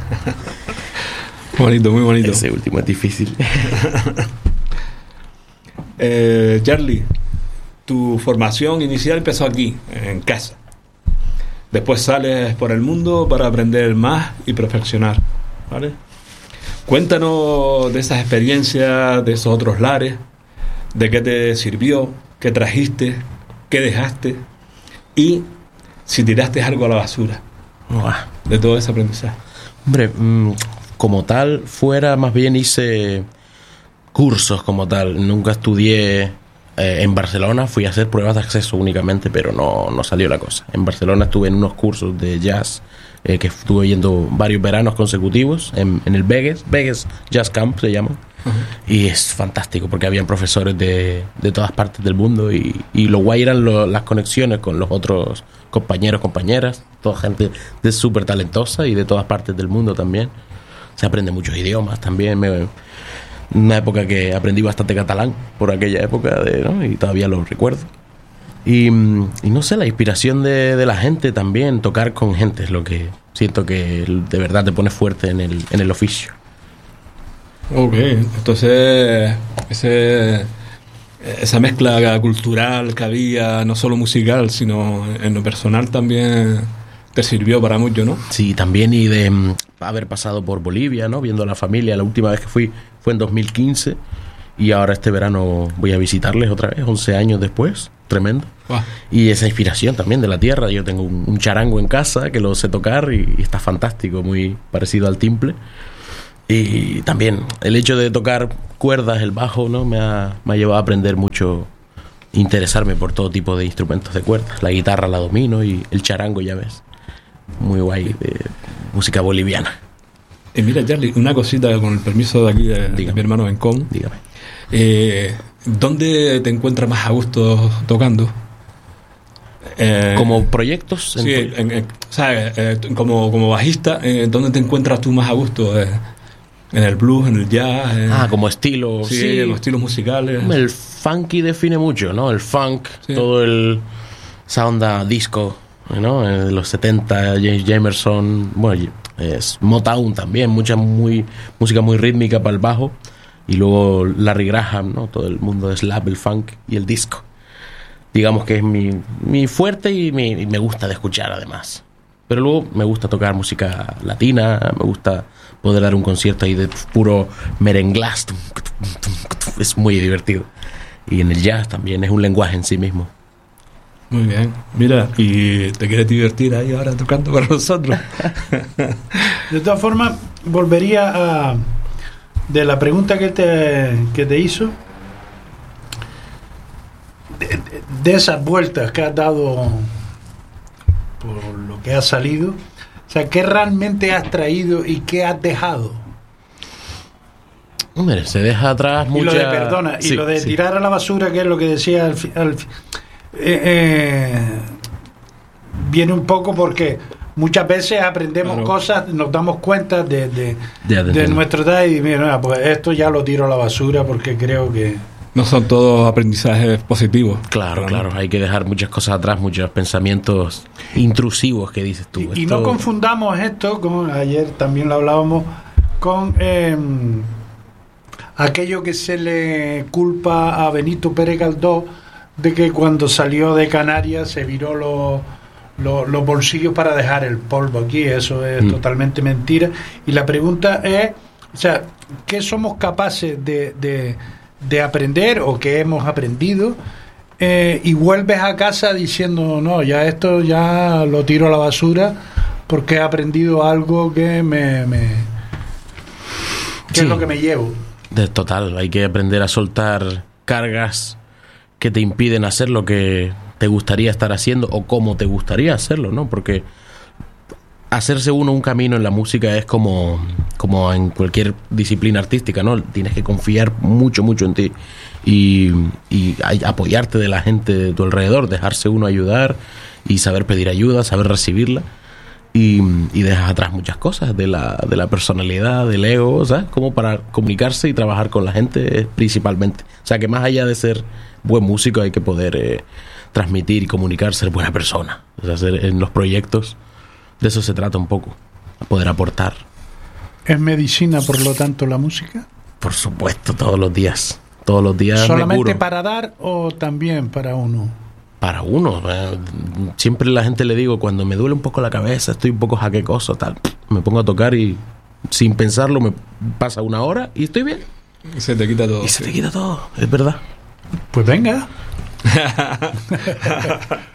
Bonito, muy bonito. Ese último es difícil. Charlie, tu formación inicial empezó aquí, en casa. Después sales por el mundo para aprender más y perfeccionar, ¿vale? Cuéntanos de esas experiencias, de esos otros lares, de qué te sirvió, qué trajiste, qué dejaste y si tiraste algo a la basura de todo ese aprendizaje. Hombre, como tal, fuera más bien hice cursos como tal. Nunca estudié en Barcelona, fui a hacer pruebas de acceso únicamente, pero no salió la cosa. En Barcelona estuve en unos cursos de jazz que estuve yendo varios veranos consecutivos en el Vegas Jazz Camp se llama. Y es fantástico porque habían profesores de todas partes del mundo y lo guay eran las conexiones con los otros compañeros, compañeras, toda gente súper talentosa y de todas partes del mundo también. Se aprende muchos idiomas también. Una época que aprendí bastante catalán por aquella época, ¿no? Y todavía lo recuerdo. Y no sé, la inspiración de la gente también, tocar con gente es lo que siento que de verdad te pone fuerte en el oficio. Ok, entonces esa mezcla cultural que había, no solo musical, sino en lo personal también te sirvió para mucho, ¿no? Sí, también, y de haber pasado por Bolivia, ¿no? Viendo a la familia. La última vez que fui fue en 2015 y ahora este verano voy a visitarles otra vez, 11 años después. Tremendo. Y esa inspiración también de la tierra. Yo tengo un charango en casa que lo sé tocar y está fantástico, muy parecido al timple. Y también el hecho de tocar cuerdas, el bajo, ¿no? me ha llevado a aprender mucho, interesarme por todo tipo de instrumentos de cuerdas. La guitarra la domino y el charango, ya ves, muy guay, de música boliviana. Mira, Charlie, una cosita con el permiso de aquí de mi hermano Bencón. Dígame. ¿Dónde te encuentras más a gusto tocando? ¿Como proyectos? Sí, como bajista, ¿dónde te encuentras tú más a gusto? ¿En el blues, en el jazz? Como estilo. Sí, los estilos musicales. El funky define mucho, ¿no? El funk, sí. Todo esa onda disco, ¿no? En los 70, James Jamerson, bueno, es Motown también, música muy rítmica para el bajo. Y luego Larry Graham, ¿no? Todo el mundo de slap, el funk y el disco. Digamos que es mi fuerte y me gusta de escuchar además. Pero luego me gusta tocar música latina, me gusta poder dar un concierto ahí de puro merenglás. Es muy divertido. Y en el jazz también es un lenguaje en sí mismo. Muy bien. Mira, ¿y te quieres divertir ahí ahora tocando con nosotros? De todas formas, volvería de la pregunta que te hizo, de esas vueltas que has dado por lo que has salido, o sea, ¿qué realmente has traído y qué has dejado? Hombre, se deja atrás mucha... Y lo de tirar a la basura, que es lo que decía viene un poco porque muchas veces aprendemos cosas, nos damos cuenta de nuestra edad y mira, pues esto ya lo tiro a la basura porque creo que... No son todos aprendizajes positivos. Claro, hay que dejar muchas cosas atrás, muchos pensamientos intrusivos que dices tú. Y no confundamos esto, como ayer también lo hablábamos, con aquello que se le culpa a Benito Pérez Galdós de que cuando salió de Canarias se viró los bolsillos para dejar el polvo aquí. Eso es totalmente mentira. Y la pregunta es, o sea, ¿qué somos capaces de aprender o qué hemos aprendido? Y vuelves a casa diciendo, no, ya esto ya lo tiro a la basura porque he aprendido algo que ¿qué es lo que me llevo? Total, hay que aprender a soltar cargas que te impiden hacer lo que te gustaría estar haciendo o cómo te gustaría hacerlo, ¿no? Porque hacerse uno un camino en la música es como en cualquier disciplina artística, ¿no? Tienes que confiar mucho en ti y apoyarte de la gente de tu alrededor, dejarse uno ayudar y saber pedir ayuda, saber recibirla. Y dejas atrás muchas cosas de la personalidad, del ego, ¿sabes? Como para comunicarse y trabajar con la gente principalmente. O sea, que más allá de ser buen músico hay que poder transmitir y comunicar, ser buena persona. O sea, en los proyectos de eso se trata un poco, poder aportar. ¿Es medicina, por lo tanto, la música? Por supuesto, todos los días. Todos los días me ¿Solamente curo. para dar o también para uno? Para uno. Siempre a la gente le digo, cuando me duele un poco la cabeza, estoy un poco jaquecoso, tal, me pongo a tocar y sin pensarlo me pasa una hora y estoy bien. Se te quita todo. Y se te quita todo, es verdad. Pues venga.